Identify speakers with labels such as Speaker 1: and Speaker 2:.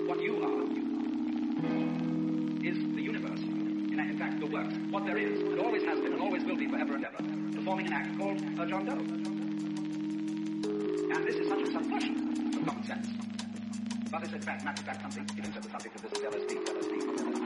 Speaker 1: What you are is the universe. In fact, the works. What there is, and always has been, and always will be forever and ever, performing an act called a John Doe. And this is such a subversion of common sense. But it's in fact, matter of fact, something, even so the subject of this is LSD.